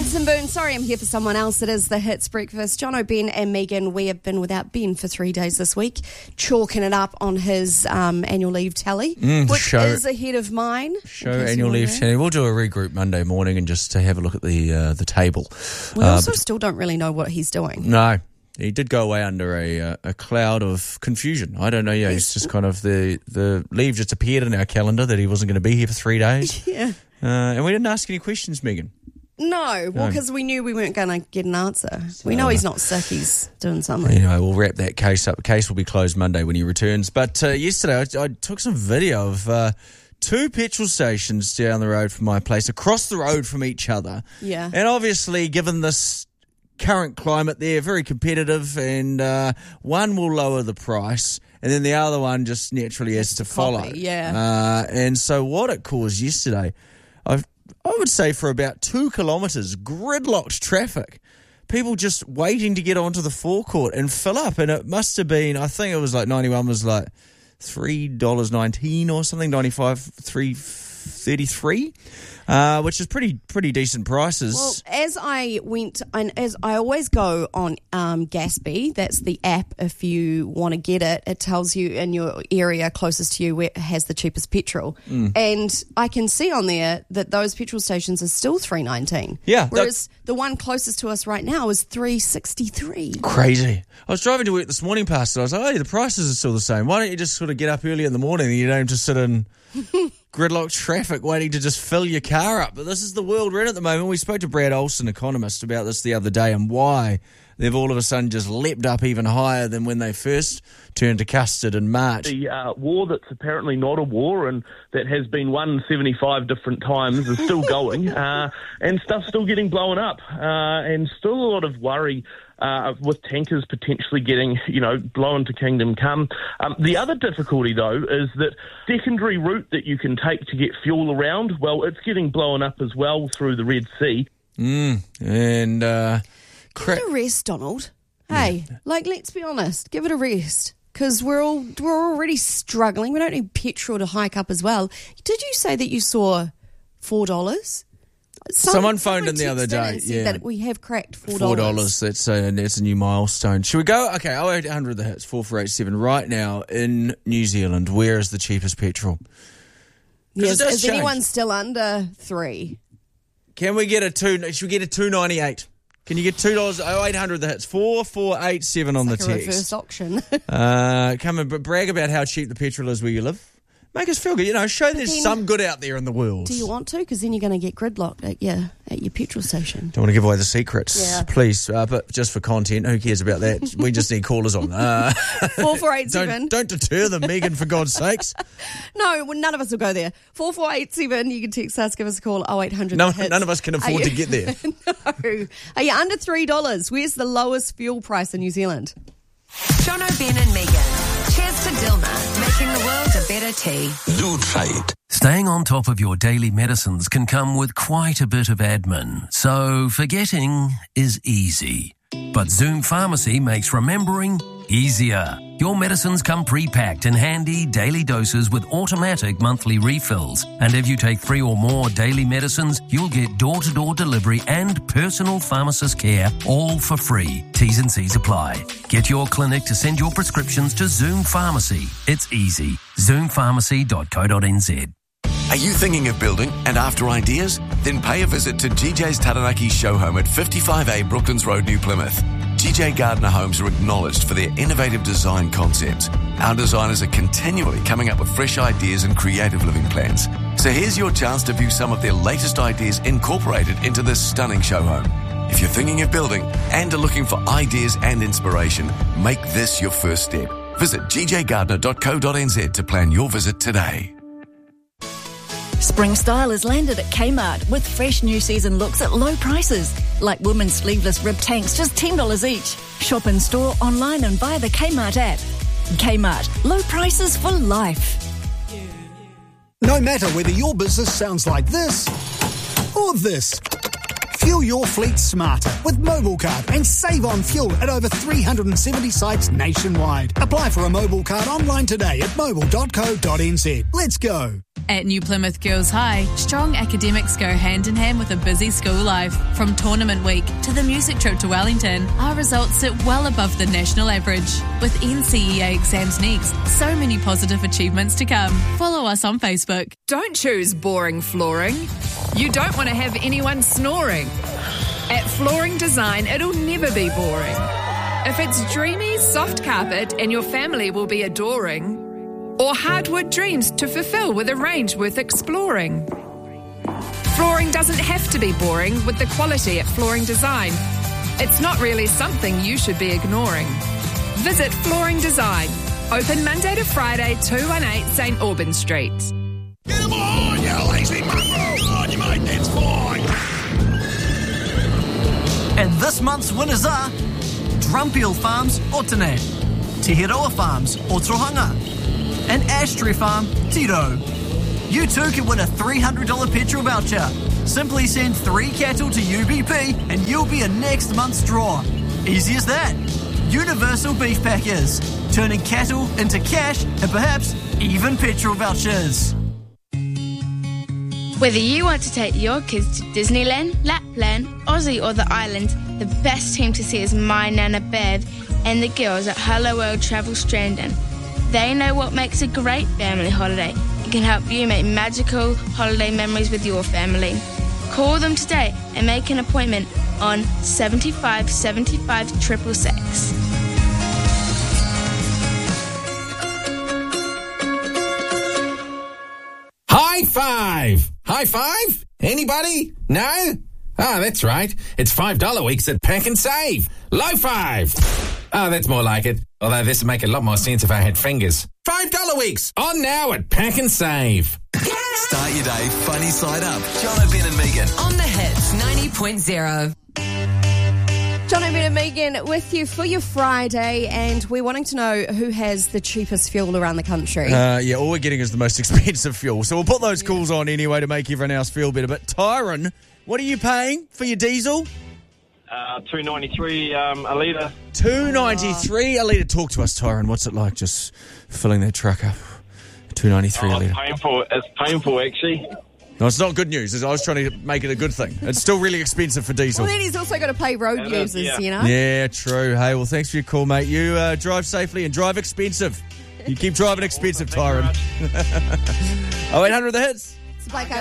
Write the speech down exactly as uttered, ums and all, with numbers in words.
Edson Boone, sorry I'm here for someone else. It is the Hits Breakfast. Jono, Ben and Megan, we have been without Ben for three days this week, chalking it up on his um, annual leave tally, mm, which show, is ahead of mine. Show annual leave tally. We'll do a regroup Monday morning and just to have a look at the uh, the table. We uh, also still don't really know what he's doing. No. He did go away under a uh, a cloud of confusion. I don't know. Yeah, he's just kind of the, the leave just appeared in our calendar that he wasn't going to be here for three days. Yeah. Uh, and we didn't ask any questions, Megan. No, well, because no. we knew we weren't going to get an answer. So, we know he's not sick. He's doing something. Anyway, we'll wrap that case up. The case will be closed Monday when he returns. But uh, yesterday I, I took some video of uh, two petrol stations down the road from my place, across the road from each other. Yeah. And obviously, given this current climate, they're very competitive, and uh, one will lower the price, and then the other one just naturally has to follow. Copy, yeah. Uh, and so what it caused yesterday, I've, I would say for about two kilometres, gridlocked traffic. People just waiting to get onto the forecourt and fill up. And it must have been, I think it was like ninety-one was like three dollars nineteen or something, ninety-five, three thirty-three. Uh, which is pretty pretty decent prices. Well, as I went, and as I always go on um, Gatsby, that's the app. If you want to get it, it tells you in your area closest to you where it has the cheapest petrol. Mm. And I can see on there that those petrol stations are still three nineteen. Yeah, whereas the one closest to us right now is three sixty-three. Crazy. I was driving to work this morning past it. I was like, oh, the prices are still the same. Why don't you just sort of get up early in the morning and you don't just sit in gridlocked traffic waiting to just fill your car up? But this is the world we're in at the moment. We spoke to Brad Olson, economist, about this the other day and why they've all of a sudden just leapt up even higher than when they first turned to custard in March. The uh, war that's apparently not a war and that has been won seventy-five different times is still going, uh, and stuff's still getting blown up, uh, and still a lot of worry Uh, with tankers potentially getting, you know, blown to Kingdom Come. Um, the other difficulty, though, is that secondary route that you can take to get fuel around, well, it's getting blown up as well through the Red Sea. Mm, and, uh... Cra- give it a rest, Donald. Hey, yeah. like, let's be honest, give it a rest. Because we're all we're already struggling. We don't need petrol to hike up as well. Did you say that you saw four dollars? Some, Someone phoned in the other day. Yeah, that we have cracked four dollars. Four dollars. That's a that's a new milestone. Should we go? Okay, oh eight hundred the hits four four eight seven right now in New Zealand. Where is the cheapest petrol? Yes, is change. anyone still under three? Can we get a two? Should we get a two ninety eight? Can you get two dollars? Oh eight hundred the hits four four eight seven on it's the like text. A reverse auction. uh, come and brag about how cheap the petrol is where you live. Make us feel good. You know, show there's then, some good out there in the world. Do you want to? Because then you're going to get gridlocked at your, at your petrol station. Don't want to give away the secrets. Yeah. Please. Uh, but just for content, who cares about that? We just need callers on. Uh, four four eight seven. Don't, don't deter them, Megan, for God's sakes. No, well, none of us will go there. four four eight seven. You can text us, give us a call, oh eight hundred. No, none of us can afford to get there. No. Are you under three dollars? Where's the lowest fuel price in New Zealand? Jono, Ben and Megan. Cheers to Dilma, making the world a better tea. Lutrate. Staying on top of your daily medicines can come with quite a bit of admin, so forgetting is easy. But Zoom Pharmacy makes remembering easier. Your medicines come pre-packed in handy daily doses with automatic monthly refills. And if you take three or more daily medicines, you'll get door-to-door delivery and personal pharmacist care all for free. T's and C's apply. Get your clinic to send your prescriptions to Zoom Pharmacy. It's easy. zoom pharmacy dot co dot n z. Are you thinking of building and after ideas? Then pay a visit to G J's Taranaki show home at fifty-five A Brooklands Road, New Plymouth. G J Gardner Homes are acknowledged for their innovative design concepts. Our designers are continually coming up with fresh ideas and creative living plans. So here's your chance to view some of their latest ideas incorporated into this stunning show home. If you're thinking of building and are looking for ideas and inspiration, make this your first step. Visit g j gardner dot co dot n z to plan your visit today. Spring style has landed at Kmart with fresh new season looks at low prices, like women's sleeveless rib tanks, just ten dollars each. Shop in store, online and via the Kmart app. Kmart, low prices for life. No matter whether your business sounds like this or this, fuel your fleet smarter with MobileCard and save on fuel at over three hundred seventy sites nationwide. Apply for a MobileCard online today at mobile dot co dot n z. Let's go. At New Plymouth Girls High, strong academics go hand in hand with a busy school life. From tournament week to the music trip to Wellington, our results sit well above the national average. With N C E A exams next, so many positive achievements to come. Follow us on Facebook. Don't choose boring flooring. You don't want to have anyone snoring. At Flooring Design, it'll never be boring. If it's dreamy, soft carpet and your family will be adoring, or hardwood dreams to fulfill with a range worth exploring. Flooring doesn't have to be boring with the quality at Flooring Design. It's not really something you should be ignoring. Visit Flooring Design. Open Monday to Friday, two eighteen St Albans Street. Get 'em on, you lazy mongrel! Come on, you mate, that's fine! And this month's winners are Drumpeel Farms, Otanet, Te Hiroa Farms, Otrohanga, and Ashtree Farm, Tiro. You too can win a three hundred dollars petrol voucher. Simply send three cattle to U B P and you'll be in next month's draw. Easy as that. Universal Beef Packers, turning cattle into cash and perhaps even petrol vouchers. Whether you want to take your kids to Disneyland, Lapland, Aussie or the islands, the best team to see is my Nana Bev and the girls at Hello World Travel Strandon. They know what makes a great family holiday and can help you make magical holiday memories with your family. Call them today and make an appointment on seventy-five seventy-five six six six. High five! High five? Anybody? No? Ah, that's right. It's five dollar weeks at Pack and Save. Low five! Oh, that's more like it. Although this would make a lot more sense if I had fingers. five dollar weeks! On now at Pack and Save. Start your day funny side up. John O'Ben and Megan. On the Hits ninety point oh. John O'Ben and Megan with you for your Friday, and we're wanting to know who has the cheapest fuel around the country. Uh, yeah, all we're getting is the most expensive fuel. So we'll put those yeah. calls on anyway to make everyone else feel better. But Tyron, what are you paying for your diesel? Uh, two ninety-three um, a litre. two ninety-three a litre. Talk to us, Tyron. What's it like just filling that truck up? two ninety-three oh, a litre. It's painful. It's painful, actually. No, it's not good news. I was trying to make it a good thing. It's still really expensive for diesel. Well, then he's also got to pay road It users, is, yeah. you know? Yeah, true. Hey, well, thanks for your call, mate. You uh, drive safely and drive expensive. You keep driving expensive, Awesome. Tyron. oh eight hundred The Hits. It's like